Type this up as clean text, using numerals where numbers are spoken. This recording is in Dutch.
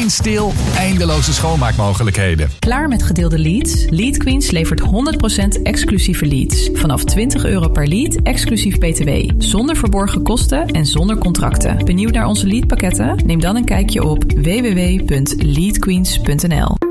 windstil, eindeloze schoonmaakmogelijkheden. Klaar met gedeelde leads? Lead Queens levert 100% exclusieve leads. Vanaf €20 per lead, exclusief BTW. Zonder verborgen kosten en zonder contracten. Benieuwd naar onze leadpakketten? Neem dan een kijkje op www.leadqueens.nl.